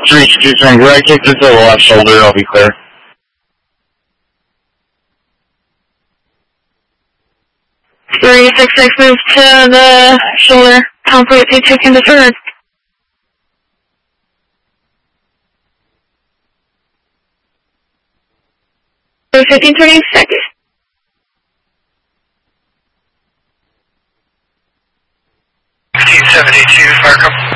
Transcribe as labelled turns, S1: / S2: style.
S1: 361, right kick to the left shoulder, I'll be clear.
S2: 366 moves to the shoulder. Completely taken to third. So 1536.
S3: 1572, fire come.